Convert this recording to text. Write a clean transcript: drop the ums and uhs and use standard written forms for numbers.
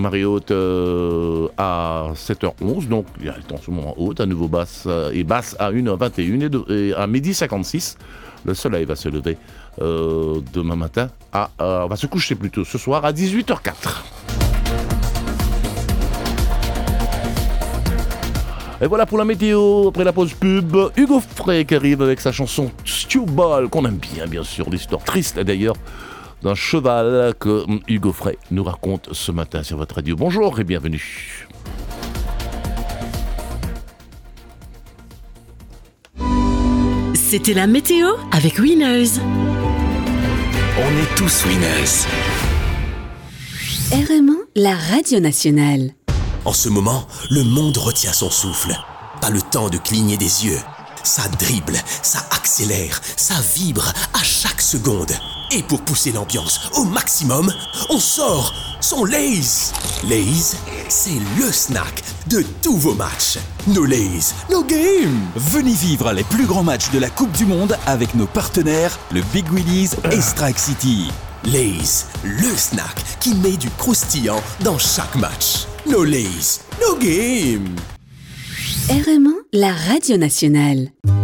marée-haute à 7h11, donc il est en ce moment haute, à nouveau basse et basse à 1h21 et à midi 56. Le soleil va se lever demain matin, va se coucher plutôt ce soir à 18h04. Et voilà pour la météo, après la pause pub, Hugo Frey qui arrive avec sa chanson Stewball, qu'on aime bien sûr, l'histoire triste d'ailleurs d'un cheval que Hugo Frey nous raconte ce matin sur votre radio. Bonjour et bienvenue. C'était la météo avec Winners. On est tous winners. RMA, la radio nationale. En ce moment, le monde retient son souffle. Pas le temps de cligner des yeux. Ça dribble, ça accélère, ça vibre à chaque seconde. Et pour pousser l'ambiance au maximum, on sort son Lay's. Lay's, c'est le snack de tous vos matchs. Nos Lay's, nos games. Venez vivre les plus grands matchs de la Coupe du Monde avec nos partenaires, le Big Willy's et Strike City. Lay's, le snack qui met du croustillant dans chaque match. Nos Lay's, nos games. RMA, la radio nationale.